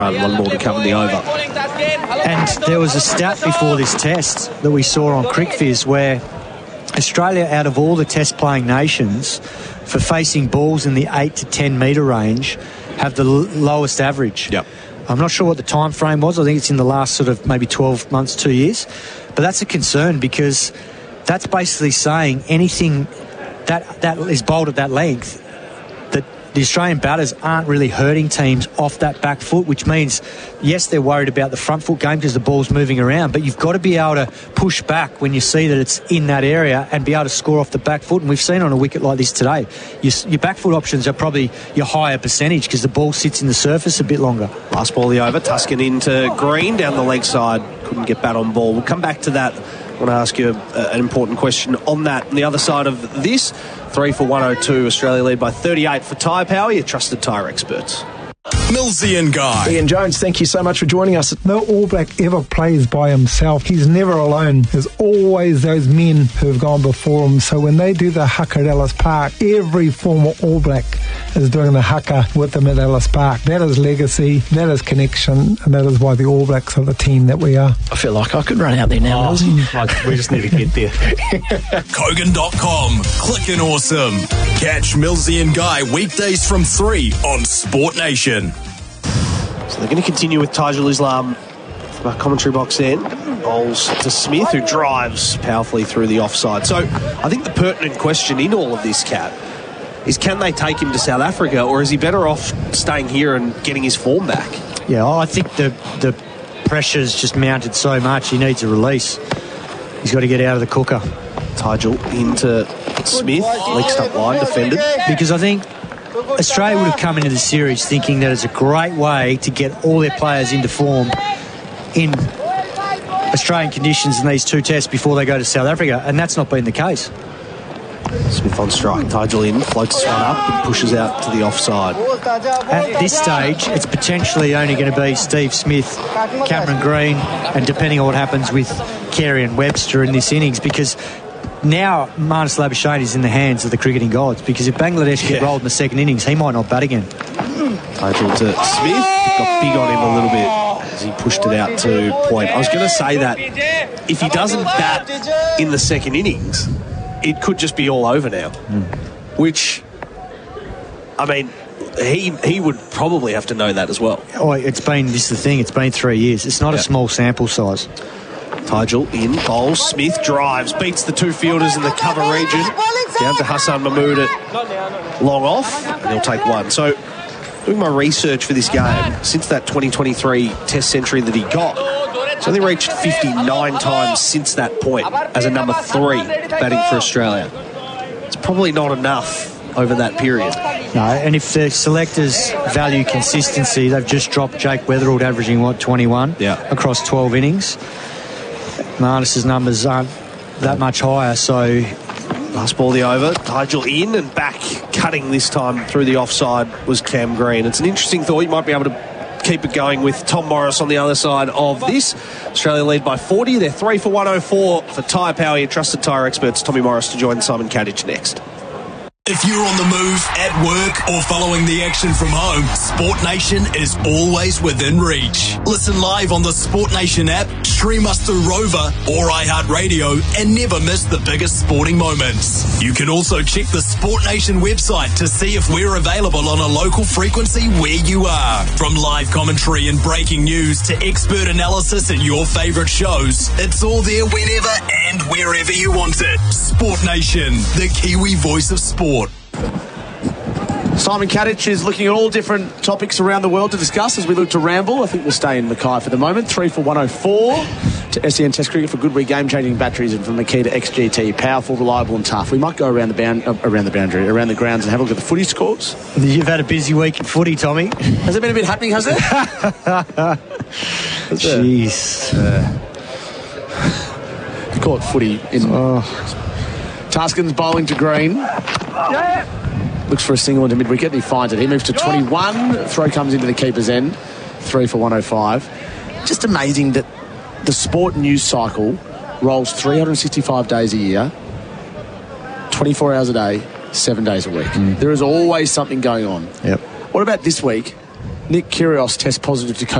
One more to cover the over. And there was a stat before this test that we saw on CricViz where Australia, out of all the test-playing nations, for facing balls in the 8 to 10 metre range, have the lowest average. Yep. I'm not sure what the time frame was. I think it's in the last sort of maybe 12 months, 2 years. But that's a concern because that's basically saying anything that is bowled at that length, that the Australian batters aren't really hurting teams off that back foot, which means, yes, they're worried about the front foot game because the ball's moving around, but you've got to be able to push back when you see that it's in that area and be able to score off the back foot. And we've seen on a wicket like this today, your back foot options are probably your higher percentage because the ball sits in the surface a bit longer. Last ball the over, Tuscan into Green down the leg side. Couldn't get bat on ball. We'll come back to that. I want to ask you an important question on that. On the other side of this, 3 for 102, Australia lead by 38 for tyre power, your trusted tyre experts. Millsy and Guy. Ian Jones, thank you so much for joining us. No All Black ever plays by himself. He's never alone. There's always those men who have gone before him. So when they do the haka at Ellis Park, every former All Black is doing the haka with them at Ellis Park. That is legacy, that is connection, and that is why the All Blacks are the team that we are. I feel like I could run out there now. We just need to get there. Kogan.com. Clickin' awesome. Catch Millsy and Guy weekdays from 3 on Sport Nation. So they're going to continue with Tajul Islam from our commentary box end. Bowls to Smith, who drives powerfully through the offside. So I think the pertinent question in all of this, Cat, is can they take him to South Africa, or is he better off staying here and getting his form back? Yeah, I think the pressure's just mounted so much, he needs a release. He's got to get out of the cooker. Tajul into Smith, leaks up line, defended. Because I think Australia would have come into the series thinking that it's a great way to get all their players into form in Australian conditions in these two tests before they go to South Africa, and that's not been the case. Smith on strike, Tajul in, floats this one up and pushes out to the offside. At this stage, it's potentially only going to be Steve Smith, Cameron Green, and depending on what happens with Carey and Webster in this innings, because now Marnus Labuschagne is in the hands of the cricketing gods, because if Bangladesh get rolled in the second innings, he might not bat again. Tajul to Smith, got big on him a little bit as he pushed it out to point. I was going to say that if he doesn't bat in the second innings, it could just be all over now. Which, I mean, he would probably have to know that as well. Oh, this is the thing, it's been 3 years. It's not a small sample size. Tajul in, bowls, Smith drives, beats the two fielders in the cover region, down to Hassan Mahmood at long off, and he'll take one. So, doing my research for this game, since that 2023 Test century that he got, he's only reached 59 times since that point as a number 3 batting for Australia. It's probably not enough over that period. No, and if the selectors value consistency, they've just dropped Jake Weatherald averaging, 21 across 12 innings. Marnus's numbers aren't that much higher, so... Last ball the over, Tajul in and back, cutting this time through the offside was Cam Green. It's an interesting thought. You might be able to keep it going with Tom Morris on the other side of this. Australia lead by 40. They're 3 for 104 for tyre power. Your trusted tyre experts, Tommy Morris, to join Simon Kadich next. If you're on the move, at work, or following the action from home, Sport Nation is always within reach. Listen live on the Sport Nation app, stream us through Rover or iHeartRadio, and never miss the biggest sporting moments. You can also check the Sport Nation website to see if we're available on a local frequency where you are. From live commentary and breaking news to expert analysis and your favourite shows, it's all there whenever and wherever you want it. Sport Nation, the Kiwi voice of sport. Simon Kadich is looking at all different topics around the world to discuss as we look to ramble. I think we'll stay in Mackay for the moment. 3 for 104 to SEN Test Cricket for Goodwee game-changing batteries, and from Mackay to XGT, powerful, reliable and tough. We might go around the grounds and have a look at the footy scores. You've had a busy week in footy, Tommy. Has there been a bit happening, has there? Jeez. You call it footy in... Tuscan's bowling to Green. Looks for a single into mid-wicket and he finds it. He moves to 21. Throw comes into the keeper's end. 3 for 105. Just amazing that the sport news cycle rolls 365 days a year, 24 hours a day, 7 days a week. There is always something going on. Yep. What about this week? Nick Kyrgios tests positive to